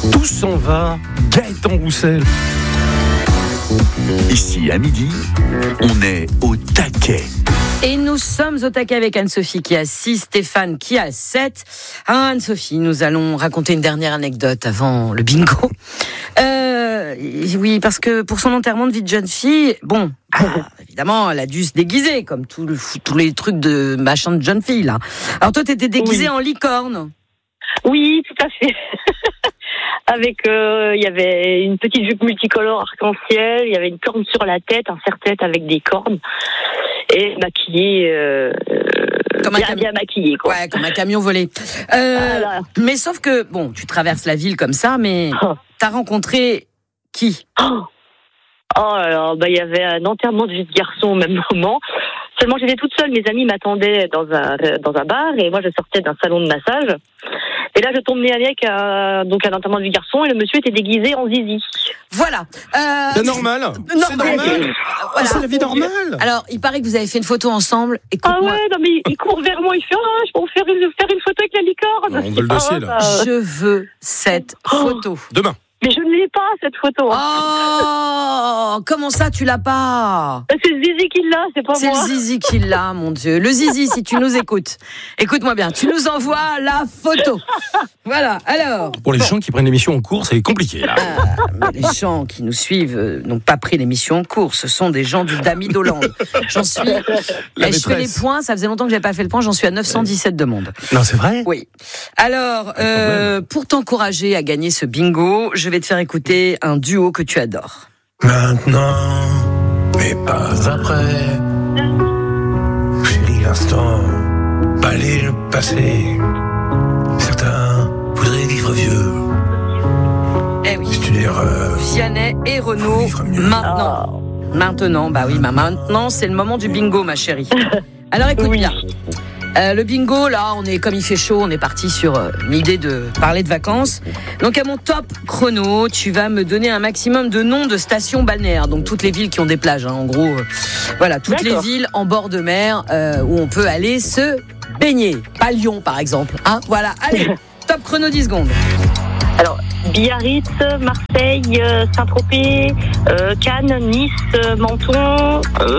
Tout s'en va, Gaëtan Roussel. Ici, à midi, on est au taquet. Et nous sommes au taquet avec Anne-Sophie qui a 6, Stéphane qui a 7. Anne-Sophie, nous allons raconter une dernière anecdote avant le bingo. Oui, parce que pour son enterrement de vie de jeune fille, évidemment, elle a dû se déguiser, comme tous les trucs de machin de jeune fille, là. Alors toi, t'étais déguisée en licorne. Oui, tout à fait. Avec, il y avait une petite jupe multicolore arc-en-ciel, il y avait une corne sur la tête, un serre-tête avec des cornes, et maquillée, bien maquillée, quoi. Ouais, comme un camion volé. Voilà. Mais sauf que, tu traverses la ville comme ça, mais t'as rencontré qui ? Alors, il y avait un enterrement de vie de garçon au même moment. Seulement, j'étais toute seule. Mes amis m'attendaient dans un bar et moi, je sortais d'un salon de massage. Et là, je tombe nez à nez avec un enterrement de vie de garçon et le monsieur était déguisé en zizi. Voilà. C'est normal. C'est normal. Voilà. C'est la vie normale. Alors, il paraît que vous avez fait une photo ensemble. Ah ouais, non mais il court vers moi, il fait je peux faire une photo avec la licorne. On veut le dossier, là. Je veux cette photo. Demain. Mais je ne l'ai pas, cette photo. Oh, comment ça, tu l'as pas ? C'est le zizi qui l'a, c'est pas moi. C'est le zizi qui l'a, mon Dieu. Le zizi, si tu nous écoutes. Écoute-moi bien, tu nous envoies la photo. Voilà, alors. Pour les gens qui prennent l'émission en cours, c'est compliqué, là. Mais les gens qui nous suivent n'ont pas pris l'émission en cours. Ce sont des gens du Dami d'Hollande. J'en suis. Je fais les points, ça faisait longtemps que j'avais pas fait le point, j'en suis à 917 demandes. Non, c'est vrai ? Oui. Alors, pour t'encourager à gagner ce bingo, je vais te faire écouter un duo que tu adores. Maintenant, mais pas après. Chérie, l'instant, balayer le passé. Certains voudraient vivre vieux. Eh oui. C'est une erreur. Vianney et Renaud, maintenant. Maintenant, maintenant, c'est le moment du bingo, ma chérie. Alors, écoute bien. Le bingo, là, comme il fait chaud, on est parti sur une idée de parler de vacances. Donc, à mon top chrono, tu vas me donner un maximum de noms de stations balnéaires. Donc, toutes les villes qui ont des plages, en gros. Voilà, toutes les villes en bord de mer où on peut aller se baigner. Pas Lyon, par exemple. Voilà, allez, top chrono 10 secondes. Alors, Biarritz, Marseille, Saint-Tropez, Cannes, Nice, Menton,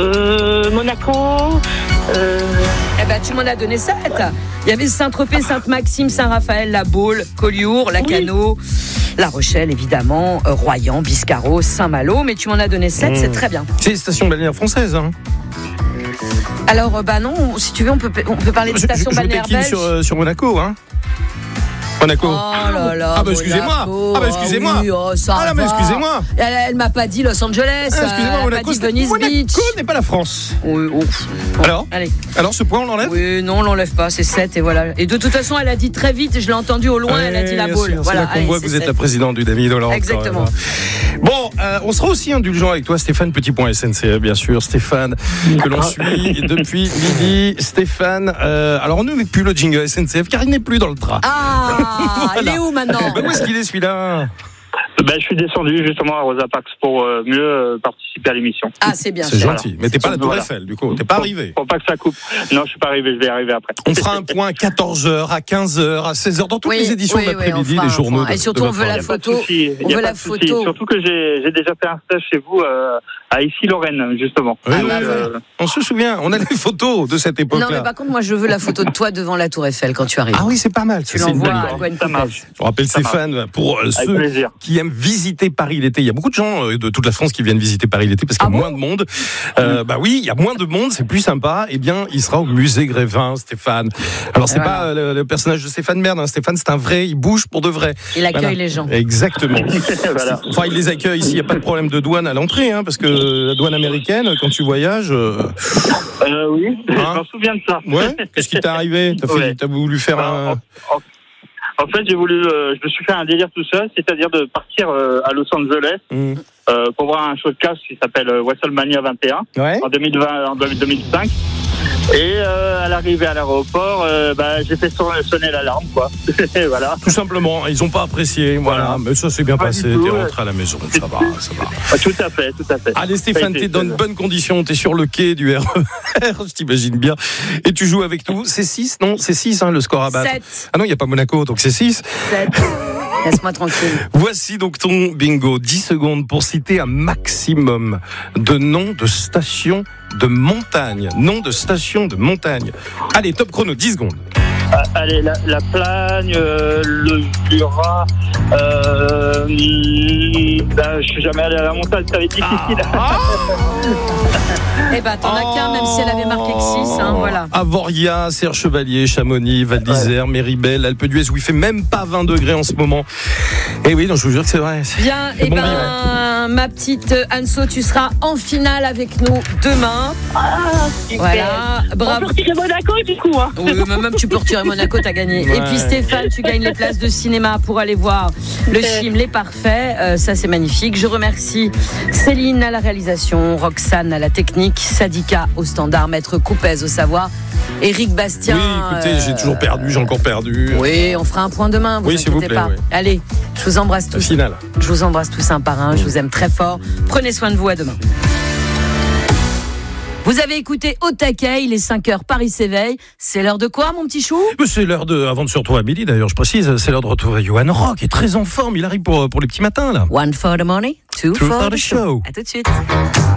Monaco. Tu m'en as donné 7. Il y avait Saint-Tropez, Sainte-Maxime, Saint-Raphaël, La Baule, Collioure, Lacanau, La Rochelle, évidemment, Royan, Biscarrosse, Saint-Malo. Mais tu m'en as donné 7, c'est très bien. C'est les stations balnéaires françaises, hein. Alors, non, si tu veux, on peut parler de stations balnéaires belges. Sur Monaco, hein. Monaco. Oh là là. Excusez-moi. Excusez-moi. Oui, ça va. Mais excusez-moi. Elle m'a pas dit Los Angeles. Excusez-moi, elle Monaco, m'a dit Venice Beach. Monaco n'est pas la France. Oui, Alors allez. Alors, ce point, on l'enlève ? Oui, non, on l'enlève pas, c'est 7 et voilà. Et de toute façon, elle a dit très vite, je l'ai entendu au loin, elle a dit La Baule. Voilà, là qu'on voit que vous êtes la présidente du Dami d'Hollande. Exactement. Bon, on sera aussi indulgent avec toi, Stéphane, petit point SNCF, bien sûr. Stéphane, que l'on suit depuis midi. Stéphane, alors on ne met plus le jingle SNCF car il n'est plus dans le train. Voilà. Il est où maintenant ? Où est-ce qu'il est celui-là ? Je suis descendu justement à Rosa Parks pour mieux participer à l'émission. C'est bien. C'est gentil. Mais t'es pas à la Tour Eiffel, du coup. T'es pas arrivé. Faut pas que ça coupe. Non, je suis pas arrivé. Je vais y arriver après. On fera un point à 14h, à 15h, à 16h, dans toutes les éditions de l'après-midi, les journaux. Et surtout, on veut la photo. On veut la photo. Surtout que j'ai déjà fait un stage chez vous à Issy-Lorraine, justement. Oui, on se souvient. On a des photos de cette époque-là. Non, mais par contre, moi, je veux la photo de toi devant la Tour Eiffel quand tu arrives. Ah oui, c'est pas mal. Tu l'envoies à Gwen Coupez. Je rappelle Stéphane, pour ceux qui aiment visiter Paris l'été. Il y a beaucoup de gens de toute la France qui viennent visiter Paris l'été parce qu'il y a moins de monde. Oui, il y a moins de monde, c'est plus sympa. Eh bien, il sera au musée Grévin, Stéphane. Alors, c'est pas le personnage de Stéphane Merde. Hein. Stéphane, c'est un vrai, il bouge pour de vrai. Il accueille les gens. Exactement. Enfin, il les accueille ici. Il n'y a pas de problème de douane à l'entrée, hein, parce que la douane américaine, quand tu voyages. Oui, je m'en souviens de ça. Ouais. Qu'est-ce qui t'est arrivé ? T'as voulu faire un. En fait, je me suis fait un délire tout seul, c'est-à-dire de partir à Los Angeles pour voir un showcase qui s'appelle WrestleMania 21 en 2005. Et à l'arrivée à l'aéroport, j'ai fait sonner l'alarme, quoi. Voilà. Tout simplement, ils n'ont pas apprécié, voilà. Mais ça s'est bien passé, t'es rentré à la maison, ça va. Tout à fait. Allez Stéphane, t'es dans de bonnes conditions, t'es sur le quai du RER, je t'imagine bien. Et tu joues avec nous, c'est 6, non ? C'est 6, hein, le score à battre. 7. Ah non, il n'y a pas Monaco, donc c'est 6. 7. Laisse-moi tranquille. Voici donc ton bingo. 10 secondes pour citer un maximum de noms de stations de montagne. Noms de stations de montagne. Allez, top chrono, 10 secondes. Allez, la Plagne, le Jura. Je suis jamais allé à la montagne, ça va être difficile. Eh ben, t'en as qu'un, même si elle avait marqué que 6, hein, voilà. Avoria, Serre-Chevalier, Chamonix, Val d'Isère, Méribel, Alpe d'Huez, où il fait même pas 20 degrés en ce moment. Et oui, donc je vous jure que c'est vrai. Bien, et ma petite Anso, tu seras en finale avec nous demain. Ah, super. Voilà, bravo. On peut retirer Monaco du coup. Hein. Oui, même tu peux retirer Monaco, t'as gagné. Ouais. Et puis Stéphane, tu gagnes les places de cinéma pour aller voir le film Les Parfaits. Ça, c'est magnifique. Je remercie Céline à la réalisation, Roxane à la technique, Sadika au standard, Maître Coupez au savoir, Éric Bastien. Oui, écoutez, j'ai toujours perdu, j'ai encore perdu. Oui, on fera un point demain, vous inquiétez vous plaît, pas. Oui. Allez, je vous embrasse tous. Finale. Je vous embrasse tous un par un, je vous aime très fort. Prenez soin de vous, à demain. Vous avez écouté Au taquet, il est 5h, Paris s'éveille. C'est l'heure de quoi, mon petit chou ? C'est l'heure de, avant de se retrouver à midi d'ailleurs, je précise, c'est l'heure de retrouver Johan Rock, qui est très en forme, il arrive pour les petits matins là. 1 for the money, 2 for the show. À tout de suite.